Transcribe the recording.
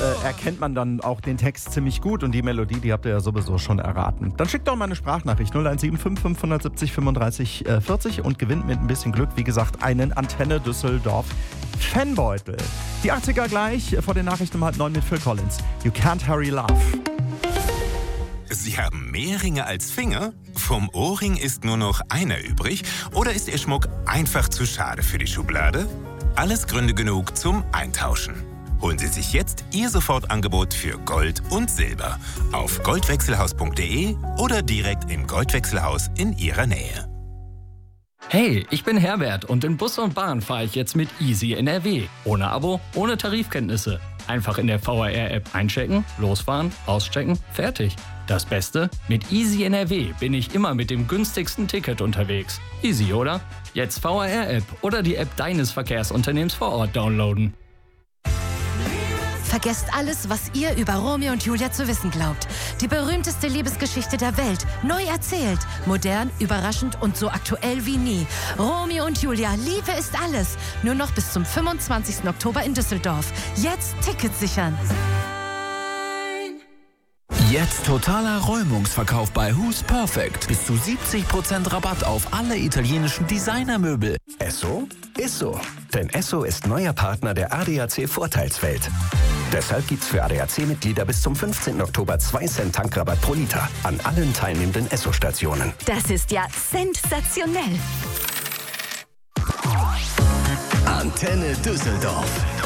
erkennt man dann auch den Text ziemlich gut und die Melodie, die habt ihr ja sowieso schon erraten. Dann schickt doch mal eine Sprachnachricht 0175 570 35 40 und gewinnt mit ein bisschen Glück, wie gesagt, einen Antenne Düsseldorf Fanbeutel. Die 80er gleich, vor den Nachrichten um 8:30 mit Phil Collins. You Can't Hurry Love. Sie haben mehr Ringe als Finger? Vom Ohrring ist nur noch einer übrig? Oder ist Ihr Schmuck einfach zu schade für die Schublade? Alles Gründe genug zum Eintauschen. Holen Sie sich jetzt Ihr Sofortangebot für Gold und Silber auf goldwechselhaus.de oder direkt im Goldwechselhaus in Ihrer Nähe. Hey, ich bin Herbert und in Bus und Bahn fahre ich jetzt mit Easy NRW. Ohne Abo, ohne Tarifkenntnisse. Einfach in der VRR-App einchecken, losfahren, auschecken, fertig. Das Beste? Mit Easy NRW bin ich immer mit dem günstigsten Ticket unterwegs. Easy, oder? Jetzt VRR-App oder die App deines Verkehrsunternehmens vor Ort downloaden. Vergesst alles, was ihr über Romeo und Julia zu wissen glaubt. Die berühmteste Liebesgeschichte der Welt. Neu erzählt. Modern, überraschend und so aktuell wie nie. Romeo und Julia, Liebe ist alles. Nur noch bis zum 25. Oktober in Düsseldorf. Jetzt Tickets sichern. Jetzt totaler Räumungsverkauf bei Who's Perfect. Bis zu 70% Rabatt auf alle italienischen Designermöbel. Esso ist so. Denn Esso ist neuer Partner der ADAC Vorteilswelt. Deshalb gibt's für ADAC-Mitglieder bis zum 15. Oktober 2 Cent Tankrabatt pro Liter an allen teilnehmenden Esso-Stationen. Das ist ja sensationell. Antenne Düsseldorf.